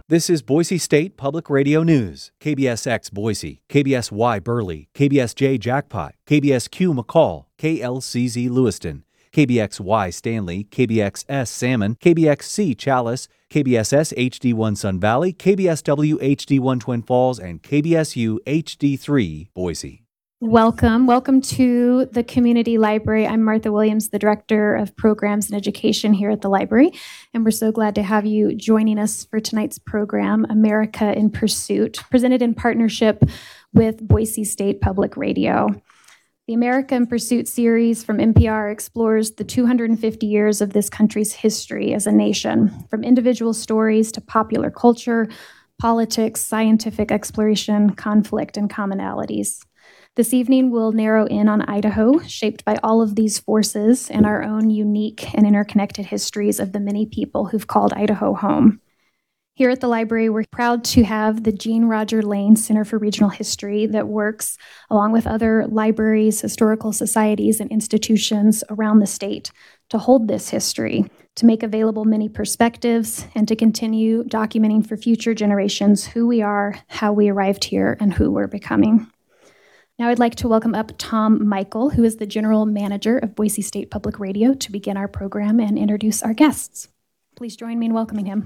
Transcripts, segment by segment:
This is Boise State Public Radio News. KBSX Boise, KBSY Burley, KBSJ Jackpot, KBSQ McCall, KLCZ Lewiston, KBXY Stanley, KBXS Salmon, KBXC Chalice, KBSS HD1 Sun Valley, KBSW HD1 Twin Falls, and KBSU HD3 Boise. Welcome to the Community Library. I'm Martha Williams, the Director of Programs and Education here at the library, and we're so glad to have you joining us for tonight's program, America in Pursuit, presented in partnership with Boise State Public Radio. The America in Pursuit series from NPR explores the 250 years of this country's history as a nation, from individual stories to popular culture, politics, scientific exploration, conflict, and commonalities. This evening, we'll narrow in on Idaho, shaped by all of these forces and our own unique and interconnected histories of the many people who've called Idaho home. Here at the library, we're proud to have the Jean Roger Lane Center for Regional History that works along with other libraries, historical societies, and institutions around the state to hold this history, to make available many perspectives, and to continue documenting for future generations who we are, how we arrived here, and who we're becoming. Now I'd like to welcome up Tom Michael, who is the General Manager of Boise State Public Radio, to begin our program and introduce our guests. Please join me in welcoming him.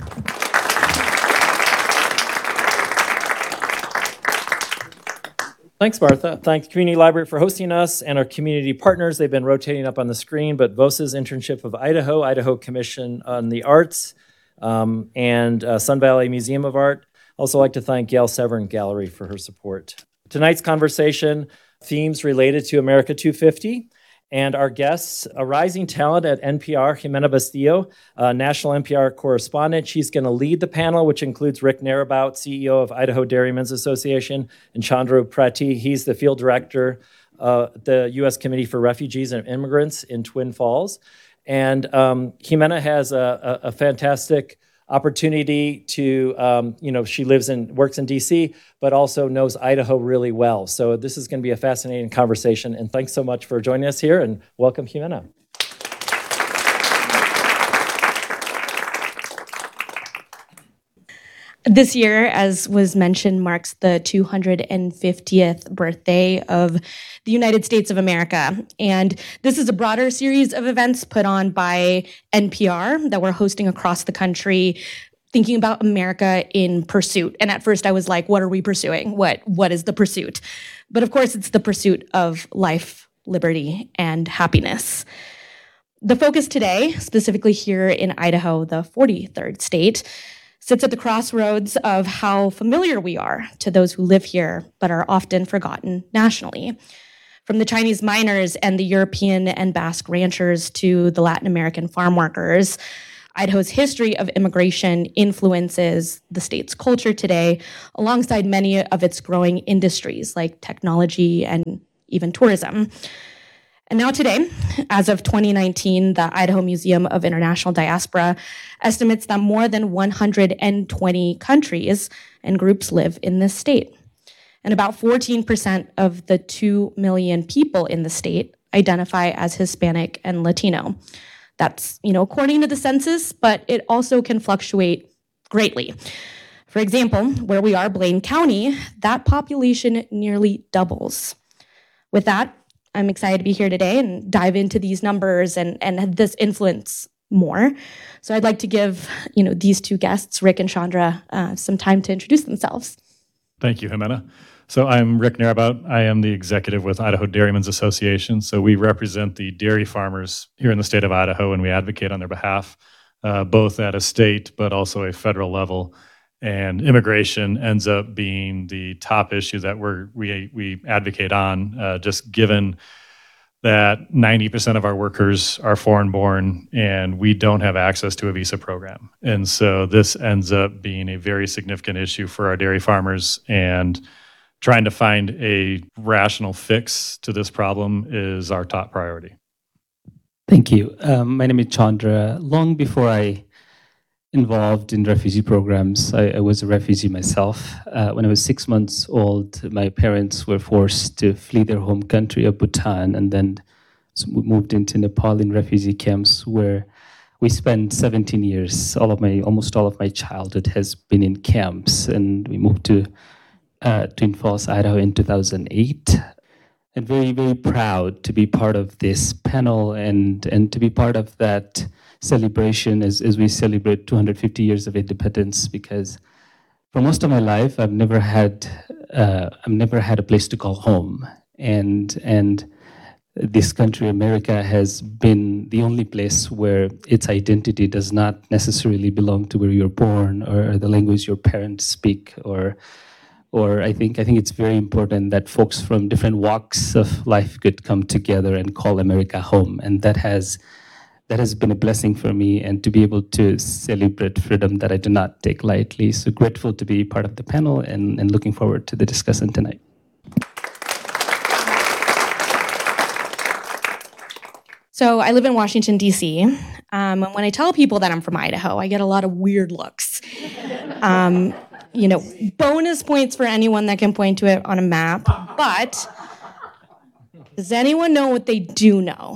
Thanks, Martha. Thank the Community Library for hosting us and our community partners. They've been rotating up on the screen, but VOSA's Internship of Idaho, Idaho Commission on the Arts, and Sun Valley Museum of Art. Also like to thank Gail Severn Gallery for her support. Tonight's conversation, themes related to America 250, and our guests, a rising talent at NPR, Jimena Bastillo, a national NPR correspondent. She's going to lead the panel, which includes Rick Narabout, CEO of Idaho Dairymen's Association, and Chandra Prati. He's the field director of the U.S. Committee for Refugees and Immigrants in Twin Falls. And Jimena has a fantastic opportunity to, she lives and works in DC, but also knows Idaho really well. So this is going to be a fascinating conversation. And thanks so much for joining us here, and welcome, Jimena. This year, as was mentioned, marks the 250th birthday of the United States of America. And this is a broader series of events put on by NPR that we're hosting across the country, thinking about America in pursuit. And at first I was like, what are we pursuing? What is the pursuit? But of course, it's the pursuit of life, liberty, and happiness. The focus today, specifically here in Idaho, the 43rd state, sits at the crossroads of how familiar we are to those who live here, but are often forgotten nationally. From the Chinese miners and the European and Basque ranchers to the Latin American farm workers, Idaho's history of immigration influences the state's culture today, alongside many of its growing industries like technology and even tourism. And now today, as of 2019, the Idaho Museum of International Diaspora estimates that more than 120 countries and groups live in this state. And about 14% of the 2 million people in the state identify as Hispanic and Latino. That's, according to the census, but it also can fluctuate greatly. For example, where we are, Blaine County, that population nearly doubles. With that, I'm excited to be here today and dive into these numbers and this influence more. So I'd like to give, these two guests, Rick and Chandra, some time to introduce themselves. Thank you, Jimena. So I'm Rick Narabout. I am the executive with Idaho Dairymen's Association. So we represent the dairy farmers here in the state of Idaho, and we advocate on their behalf, both at a state but also a federal level. And immigration ends up being the top issue that we advocate on, just given that 90% of our workers are foreign-born and we don't have access to a visa program. And so this ends up being a very significant issue for our dairy farmers, and trying to find a rational fix to this problem is our top priority. Thank you. My name is Chandra. Long before I involved in refugee programs, I was a refugee myself. When I was 6 months old, my parents were forced to flee their home country of Bhutan, and then moved into Nepal in refugee camps, where we spent 17 years. Almost all of my childhood has been in camps, and we moved to Twin Falls, Idaho in 2008. And very, very proud to be part of this panel and to be part of that celebration as we celebrate 250 years of independence, because for most of my life, I've never had a place to call home. And this country, America, has been the only place where its identity does not necessarily belong to where you're born or the language your parents speak, or I think it's very important that folks from different walks of life could come together and call America home. And that has been a blessing for me, and to be able to celebrate freedom that I do not take lightly. So grateful to be part of the panel and looking forward to the discussion tonight. So I live in Washington, D.C. And when I tell people that I'm from Idaho, I get a lot of weird looks. Bonus points for anyone that can point to it on a map. But does anyone know what they do know?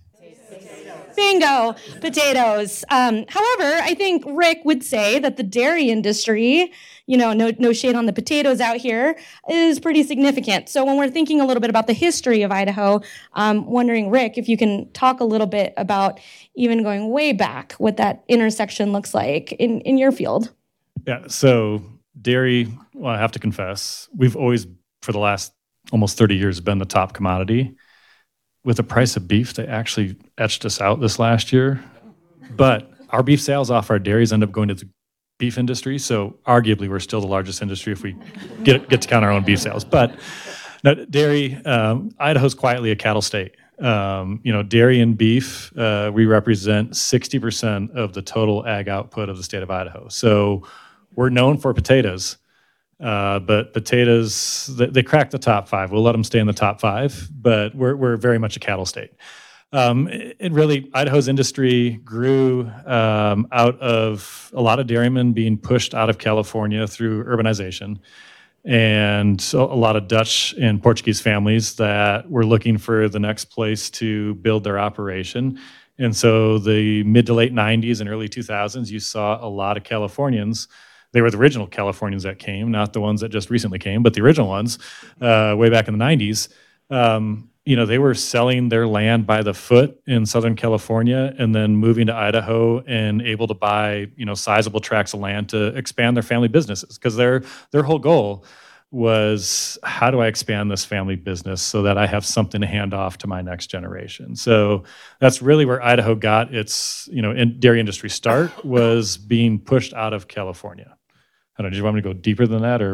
Bingo, potatoes. However, I think Rick would say that the dairy industry, no shade on the potatoes out here, is pretty significant. So when we're thinking a little bit about the history of Idaho, I'm wondering, Rick, if you can talk a little bit about even going way back, what that intersection looks like in your field. Yeah, so dairy, well, I have to confess, we've always, for the last almost 30 years, been the top commodity. With the price of beef, they actually etched us out this last year. But our beef sales off our dairies end up going to the beef industry. So arguably, we're still the largest industry if we get to count our own beef sales. But no, dairy, Idaho's quietly a cattle state. Dairy and beef, we represent 60% of the total ag output of the state of Idaho. So we're known for potatoes. But potatoes, they crack the top 5. We'll let them stay in the top 5, but we're very much a cattle state. And really, Idaho's industry grew out of a lot of dairymen being pushed out of California through urbanization, and so a lot of Dutch and Portuguese families that were looking for the next place to build their operation. And so the mid to late 90s and early 2000s, you saw a lot of Californians. They were the original Californians that came, not the ones that just recently came, but the original ones way back in the 90s. They were selling their land by the foot in Southern California and then moving to Idaho and able to buy, sizable tracts of land to expand their family businesses, because their whole goal was, how do I expand this family business so that I have something to hand off to my next generation? So that's really where Idaho got its, dairy industry start, was being pushed out of California. I don't know, do you want me to go deeper than that?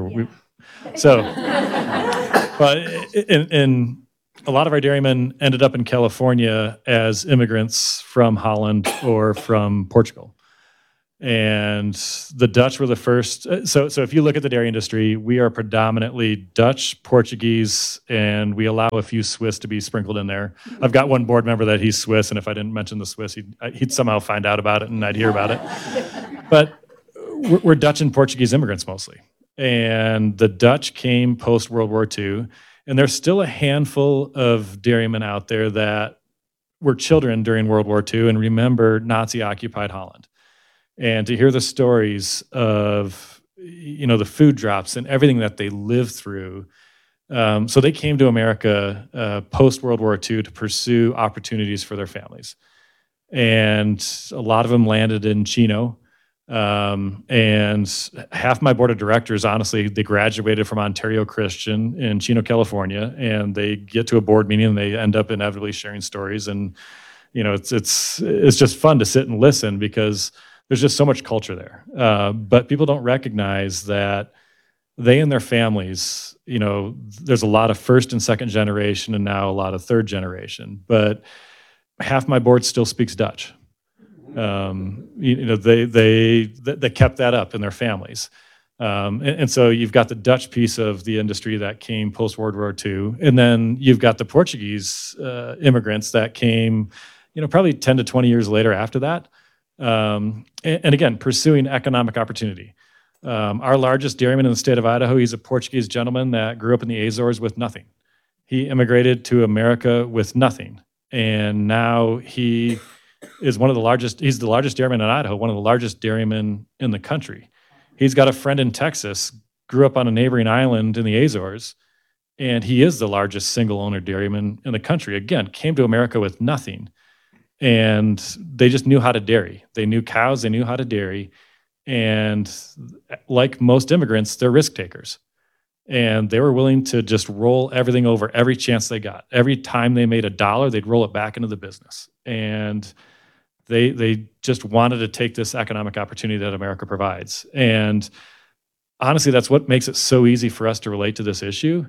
But in a lot of our dairymen ended up in California as immigrants from Holland or from Portugal. And the Dutch were the first. So if you look at the dairy industry, we are predominantly Dutch, Portuguese, and we allow a few Swiss to be sprinkled in there. I've got one board member that he's Swiss, and if I didn't mention the Swiss, he'd somehow find out about it and I'd hear about it. But we're Dutch and Portuguese immigrants mostly. And the Dutch came post-World War II, and there's still a handful of dairymen out there that were children during World War II and remember Nazi-occupied Holland. And to hear the stories of, the food drops and everything that they lived through. So they came to America post-World War II to pursue opportunities for their families. And a lot of them landed in Chino. And half my board of directors, honestly, they graduated from Ontario Christian in Chino, California, and they get to a board meeting and they end up inevitably sharing stories. And, it's just fun to sit and listen, because there's just so much culture there. But people don't recognize that they and their families, there's a lot of first and second generation and now a lot of third generation, but half my board still speaks Dutch. They kept that up in their families. And so you've got the Dutch piece of the industry that came post-World War II, and then you've got the Portuguese immigrants that came, probably 10 to 20 years later after that. And again, pursuing economic opportunity. Our largest dairyman in the state of Idaho, he's a Portuguese gentleman that grew up in the Azores with nothing. He immigrated to America with nothing. And now he is one of the largest, he's the largest dairyman in Idaho, one of the largest dairymen in the country. He's got a friend in Texas, grew up on a neighboring island in the Azores, and he is the largest single owner dairyman in the country. Again, came to America with nothing. And they just knew how to dairy. They knew cows, they knew how to dairy. And like most immigrants, they're risk takers. And they were willing to just roll everything over every chance they got. Every time they made a dollar, they'd roll it back into the business. And they just wanted to take this economic opportunity that America provides. And honestly, that's what makes it so easy for us to relate to this issue,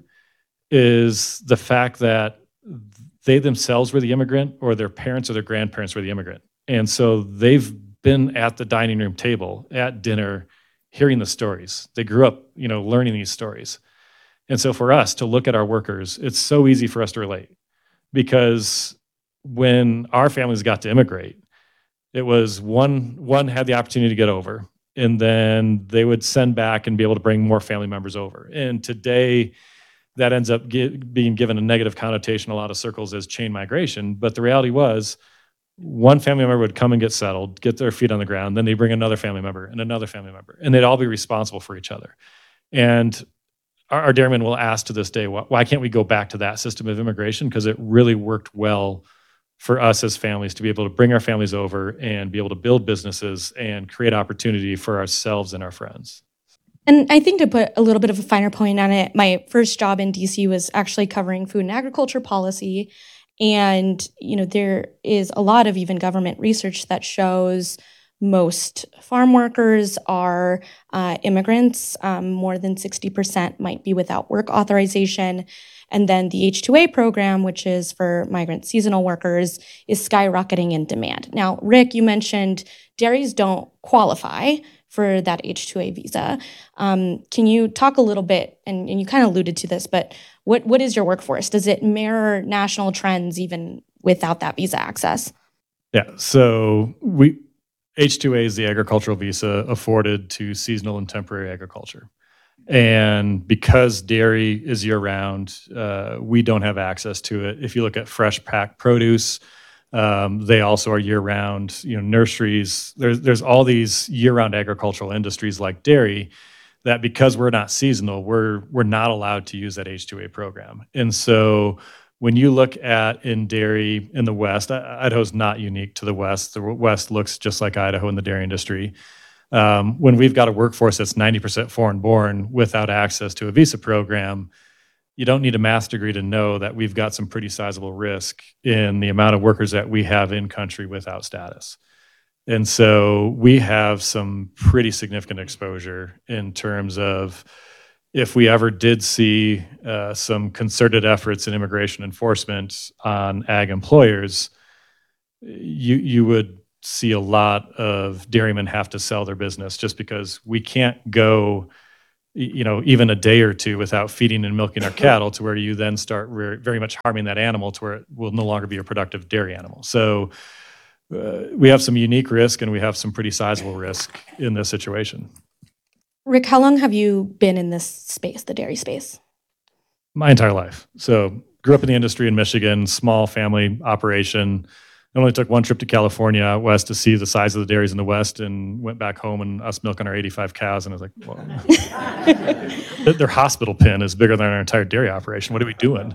is the fact that they themselves were the immigrant, or their parents or their grandparents were the immigrant. And so they've been at the dining room table, at dinner, hearing the stories. They grew up, learning these stories. And so for us to look at our workers, it's so easy for us to relate, because when our families got to immigrate, it was one had the opportunity to get over, and then they would send back and be able to bring more family members over. And today, that ends up being given a negative connotation in a lot of circles as chain migration. But the reality was, one family member would come and get settled, get their feet on the ground, then they bring another family member and another family member, and they'd all be responsible for each other. And our dairymen will ask to this day, why can't we go back to that system of immigration? Because it really worked well for us as families to be able to bring our families over and be able to build businesses and create opportunity for ourselves and our friends. And I think, to put a little bit of a finer point on it, my first job in DC was actually covering food and agriculture policy. And, there is a lot of even government research that shows most farm workers are immigrants. More than 60% might be without work authorization. And then the H-2A program, which is for migrant seasonal workers, is skyrocketing in demand. Now, Rick, you mentioned dairies don't qualify for that H-2A visa. Can you talk a little bit, and you kind of alluded to this, but what is your workforce? Does it mirror national trends even without that visa access? Yeah, so H-2A is the agricultural visa afforded to seasonal and temporary agriculture. And because dairy is year-round, we don't have access to it. If you look at fresh packed produce, they also are year-round. Nurseries. There's all these year-round agricultural industries like dairy that, because we're not seasonal, we're not allowed to use that H-2A program. And so when you look at in dairy in the West, Idaho's not unique to the West. The West looks just like Idaho in the dairy industry. When we've got a workforce that's 90% foreign-born without access to a visa program, you don't need a math degree to know that we've got some pretty sizable risk in the amount of workers that we have in country without status. And so we have some pretty significant exposure in terms of, if we ever did see some concerted efforts in immigration enforcement on ag employers, you would see a lot of dairymen have to sell their business, just because we can't go even a day or two without feeding and milking our cattle, to where you then start very much harming that animal to where it will no longer be a productive dairy animal. So we have some unique risk, and we have some pretty sizable risk in this situation. Rick, how long have you been in this space, the dairy space? My entire life. So grew up in the industry in Michigan, small family operation. I only took one trip to California out west to see the size of the dairies in the West, and went back home and us milking our 85 cows. And I was like, well, their hospital pen is bigger than our entire dairy operation. What are we doing?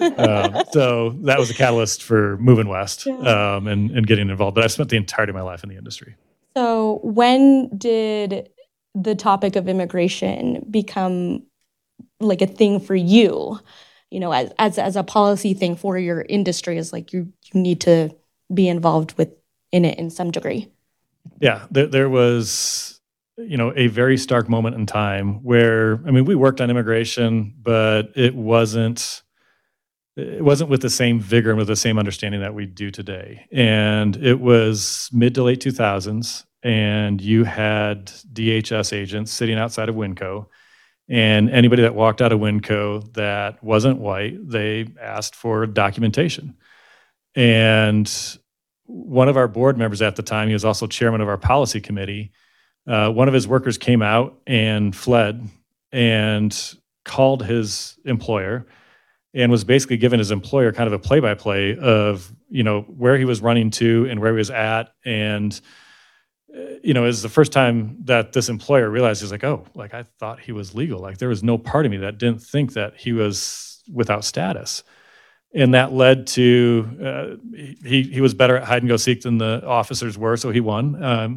So that was a catalyst for moving west and getting involved. But I've spent the entirety of my life in the industry. So when did the topic of immigration become like a thing for you? As a policy thing for your industry, is like you need to be involved in it in some degree. Yeah, there was, a very stark moment in time where, we worked on immigration, but it wasn't with the same vigor and with the same understanding that we do today. And it was mid to late 2000s, and you had DHS agents sitting outside of Winco, and anybody that walked out of Winco that wasn't white, they asked for documentation. And one of our board members at the time, he was also chairman of our policy committee, one of his workers came out and fled and called his employer and was basically giving his employer kind of a play-by-play of, where he was running to and where he was at. And, it was the first time that this employer realized, he's like, oh, like I thought he was legal. Like there was no part of me that didn't think that he was without status. And that led to he was better at hide and go seek than the officers were, so he won.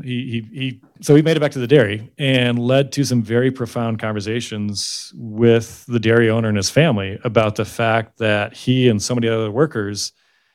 So he made it back to the dairy and led to some very profound conversations with the dairy owner and his family about the fact that he and some of the other workers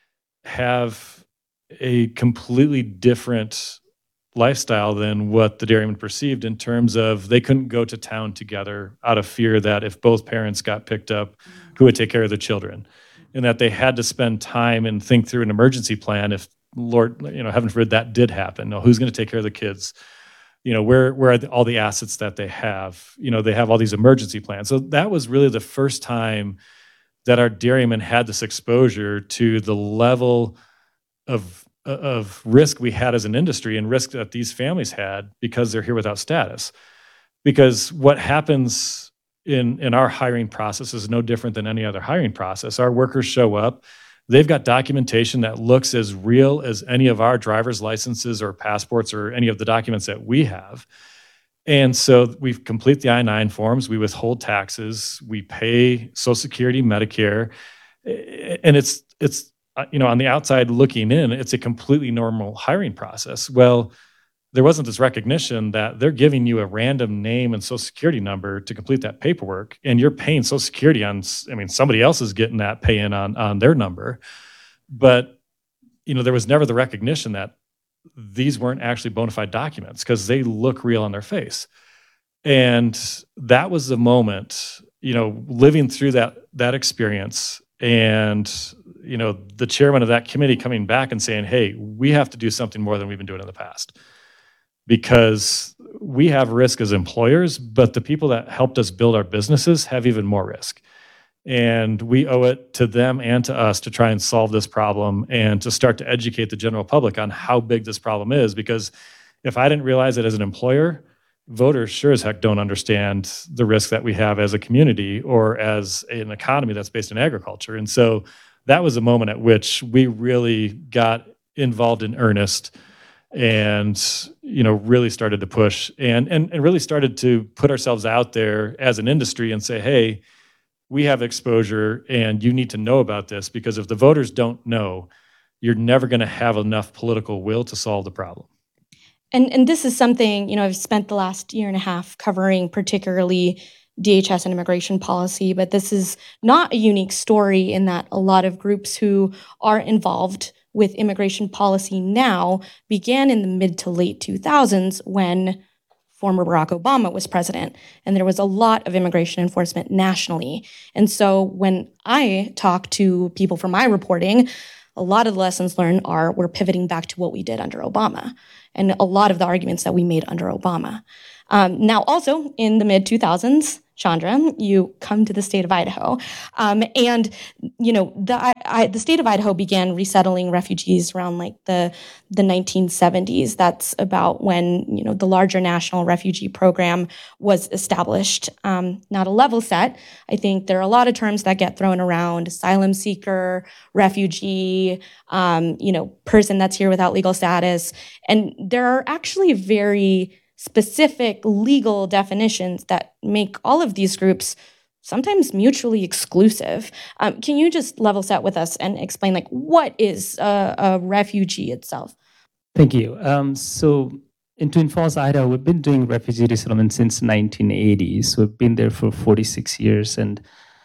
have a completely different lifestyle than what the dairyman perceived, in terms of they couldn't go to town together out of fear that if both parents got picked up, who would take care of the children. And that they had to spend time and think through an emergency plan if, Lord, heaven forbid, that did happen. No, who's going to take care of the kids? Where are all the assets that they have? They have all these emergency plans. So that was really the first time that our dairymen had this exposure to the level of risk we had as an industry, and risk that these families had because they're here without status. Because what happens in our hiring process is no different than any other hiring process. Our workers show up, they've got documentation that looks as real as any of our driver's licenses or passports or any of the documents that we have. And so we complete the I-9 forms, we withhold taxes, we pay Social Security, Medicare, and it's on the outside looking in, it's a completely normal hiring process. Well, there wasn't this recognition that they're giving you a random name and Social Security number to complete that paperwork, and you're paying Social Security on, somebody else is getting that pay-in on their number. But, there was never the recognition that these weren't actually bona fide documents because they look real on their face. And that was the moment, living through that experience, and, the chairman of that committee coming back and saying, hey, we have to do something more than we've been doing in the past. Because we have risk as employers, but the people that helped us build our businesses have even more risk. And we owe it to them and to us to try and solve this problem and to start to educate the general public on how big this problem is. Because if I didn't realize it as an employer, voters sure as heck don't understand the risk that we have as a community or as an economy that's based in agriculture. And so that was a moment at which we really got involved in earnest, and really started to push and really started to put ourselves out there as an industry and say, hey, we have exposure and you need to know about this, because if the voters don't know, you're never going to have enough political will to solve the problem. And this is something, I've spent the last year and a half covering, particularly DHS and immigration policy, but this is not a unique story in that a lot of groups who are involved with immigration policy now began in the mid to late 2000s when former Barack Obama was president, and there was a lot of immigration enforcement nationally. And so when I talk to people from my reporting, a lot of the lessons learned we're pivoting back to what we did under Obama, and a lot of the arguments that we made under Obama. Now, also in the mid 2000s, Chandra, you come to the state of Idaho, and the state of Idaho began resettling refugees around like the 1970s. That's about when the larger national refugee program was established. Now, to level set, I think there are a lot of terms that get thrown around: asylum seeker, refugee, person that's here without legal status, and there are actually very specific legal definitions that make all of these groups sometimes mutually exclusive. Can you just level set with us and explain what is a refugee itself? Thank you. So in Twin Falls, Idaho, we've been doing refugee resettlement since 1980. So we've been there for 46 years, and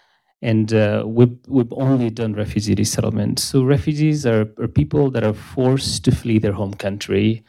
we've only done refugee resettlement. So refugees are people that are forced to flee their home country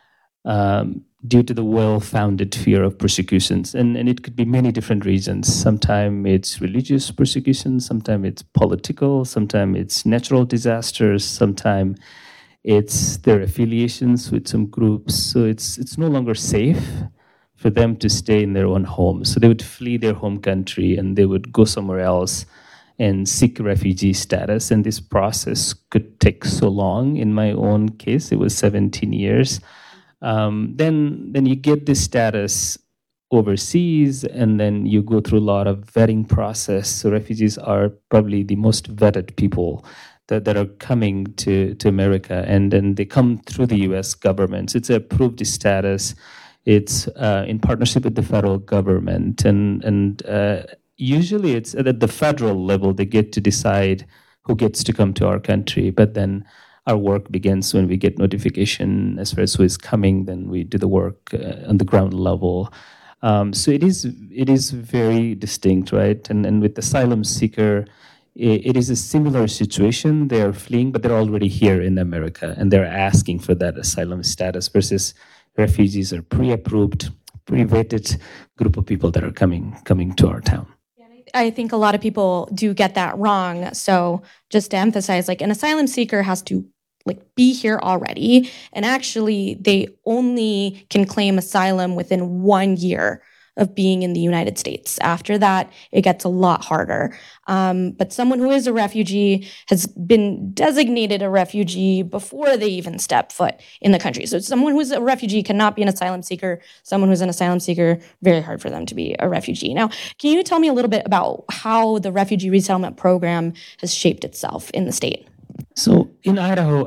due to the well-founded fear of persecutions. And it could be many different reasons. Sometimes it's religious persecution, sometimes it's political, sometimes it's natural disasters, sometimes it's their affiliations with some groups. So it's no longer safe for them to stay in their own home. So they would flee their home country and they would go somewhere else and seek refugee status. And this process could take so long. In my own case, it was 17 years. Then you get this status, overseas, and then you go through a lot of vetting process. So refugees are probably the most vetted people that are coming to America, and then they come through the U.S. government. So it's approved status. It's in partnership with the federal government, and usually it's at the federal level they get to decide who gets to come to our country. But then our work begins when we get notification as far as who is coming. Then we do the work on the ground level. So it is very distinct, right? And with asylum seeker, it is a similar situation. They are fleeing, but they're already here in America, and they're asking for that asylum status, versus refugees are pre-approved, pre-vetted group of people that are coming to our town. I think a lot of people do get that wrong. So just to emphasize, like, an asylum seeker has to be here already, and actually they only can claim asylum within 1 year of being in the United States. After that, it gets a lot harder. But someone who is a refugee has been designated a refugee before they even step foot in the country. So someone who's a refugee cannot be an asylum seeker. Someone who's an asylum seeker, very hard for them to be a refugee. Now, can you tell me a little bit about how the refugee resettlement program has shaped itself in the state? So in Idaho,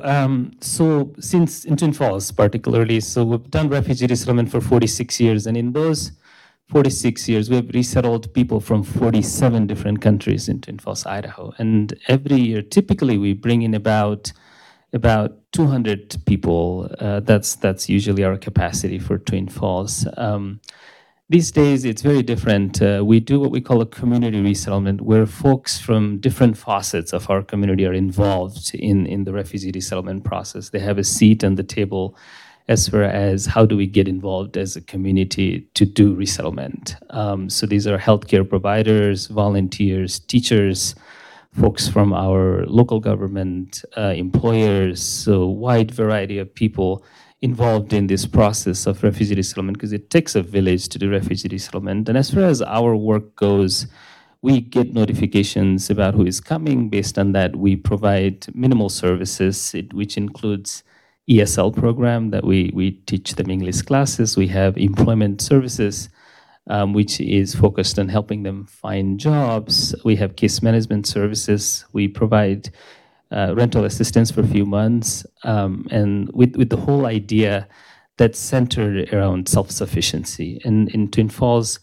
since in Twin Falls particularly, so we've done refugee resettlement for 46 years, and in those 46 years, we have resettled people from 47 different countries in Twin Falls, Idaho. And every year, typically, we bring in about 200 people. That's usually our capacity for Twin Falls. These days, it's very different. We do what we call a community resettlement, where folks from different facets of our community are involved in the refugee resettlement process. They have a seat on the table as far as how do we get involved as a community to do resettlement. So these are healthcare providers, volunteers, teachers, folks from our local government, employers, so a wide variety of people involved in this process of refugee resettlement, because it takes a village to do refugee resettlement. And as far as our work goes, we get notifications about who is coming. Based on that, we provide minimal services, which includes ESL program that we teach them English classes. We have employment services, which is focused on helping them find jobs. We have case management services. We provide rental assistance for a few months, and with the whole idea that's centered around self-sufficiency. And in Twin Falls,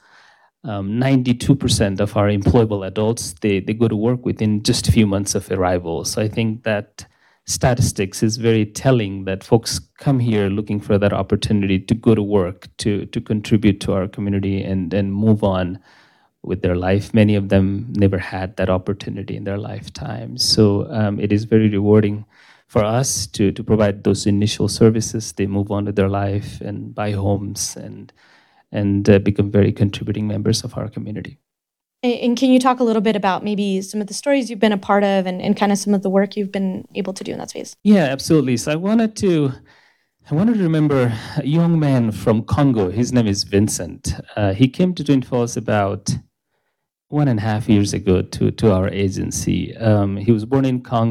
92% of our employable adults, they go to work within just a few months of arrival. So I think that statistics is very telling, that folks come here looking for that opportunity to go to work, to contribute to our community and move on with their life. Many of them never had that opportunity in their lifetime. So it is very rewarding for us to provide those initial services. They move on with their life and buy homes and become very contributing members of our community. And can you talk a little bit about maybe some of the stories you've been a part of and kind of some of the work you've been able to do in that space? Yeah, absolutely. So I wanted to remember a young man from Congo. His name is Vincent. He came to Twin Falls about 1.5 years ago to our agency. He was born in Congo.